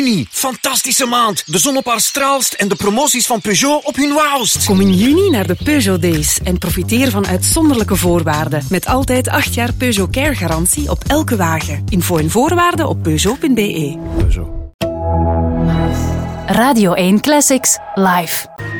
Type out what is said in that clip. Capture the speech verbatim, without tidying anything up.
Juni, fantastische maand. De zon op haar straalst en de promoties van Peugeot op hun wauwst. Kom in juni naar de Peugeot Days en profiteer van uitzonderlijke voorwaarden. Met altijd acht jaar Peugeot Care garantie op elke wagen. Info en voorwaarden op peugeot punt b e. Peugeot. Radio één Classics live.